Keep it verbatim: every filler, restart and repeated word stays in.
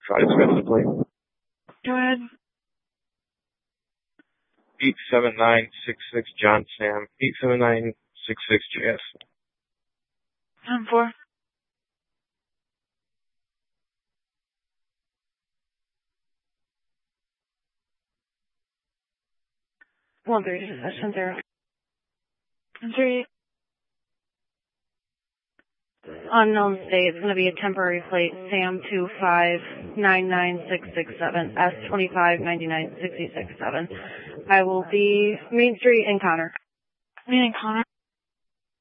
Try to discuss the plate. Go ahead. eight seven nine six six John Sam. eight seven nine six six J S. ten four. One three six ten zero. Three. Unknown state. It's going to be a temporary plate. Sam two five nine nine six six seven S twenty five ninety nine sixty six seven. I will be Main Street in Connor. Main and Connor.